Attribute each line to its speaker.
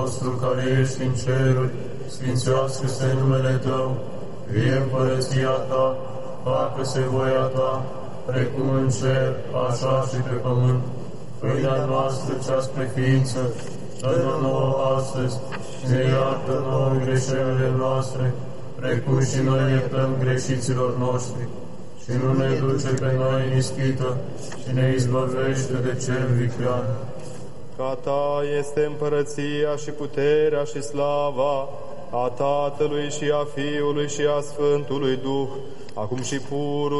Speaker 1: nostru care ești în ceruri, sfințească-se numele Tău, vie împărăția Ta, facă-se voia Ta, precum în cer, așa și pe pământ. Pâinea noastră cea spre ființă, dă-ne nouă astăzi și ne iartă nouă greșelile noastre, precum și noi iertăm greșiților noștri. Și nu ne duce pe noi în ispită, și ne izbăvește de cel viclean.
Speaker 2: Ca Ta este împărăția și puterea și slava a Tatălui și a Fiului și a Sfântului Duh, acum și purul